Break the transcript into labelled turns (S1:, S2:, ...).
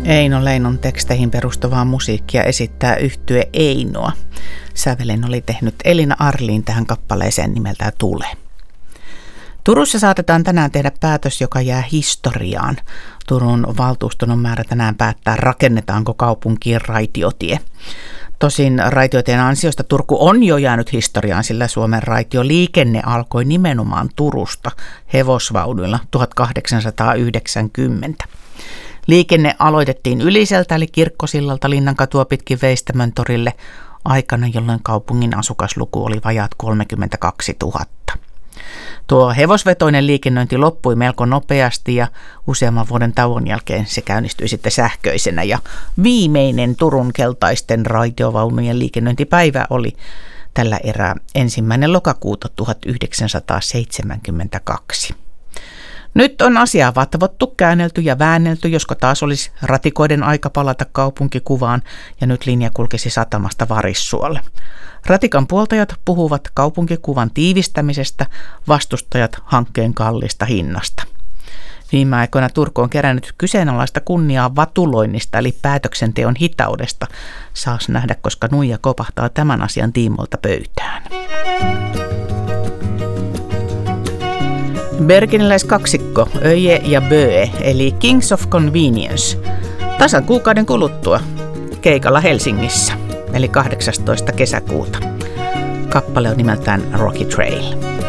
S1: Eino Leinon teksteihin perustuvaa musiikkia esittää yhtye Einoa. Sävelen oli tehnyt Elina Arliin tähän kappaleeseen nimeltään Tule. Turussa saatetaan tänään tehdä päätös, joka jää historiaan. Turun valtuuston on määrä tänään päättää, rakennetaanko kaupunkiin raitiotie. Tosin raitiotien ansiosta Turku on jo jäänyt historiaan, sillä Suomen raitioliikenne alkoi nimenomaan Turusta hevosvaunuilla 1890. Liikenne aloitettiin Yliseltä eli Kirkkosillalta Linnankatua pitkin Veistämöntorille aikana, jolloin kaupungin asukasluku oli vajaat 32 000. Tuo hevosvetoinen liikennöinti loppui melko nopeasti ja useamman vuoden tauon jälkeen se käynnistyi sitten sähköisenä. Ja viimeinen Turun keltaisten raitiovaunujen liikennöintipäivä oli tällä erää 1. lokakuuta 1972. Nyt on asiaa vatvottu, käännelty ja väännelty, josko taas olisi ratikoiden aika palata kaupunkikuvaan ja nyt linja kulkisi satamasta Varissuolle. Ratikan puoltajat puhuvat kaupunkikuvan tiivistämisestä, vastustajat hankkeen kallista hinnasta. Viime aikoina Turku on kerännyt kyseenalaista kunniaa vatuloinnista eli päätöksenteon hitaudesta. Saas nähdä, koska nuija kopahtaa tämän asian tiimoilta pöytään. Bergeniläiskaksikko Öje ja Böe eli Kings of Convenience tasan kuukauden kuluttua keikalla Helsingissä eli 18. kesäkuuta. Kappale on nimeltään Rocky Trail.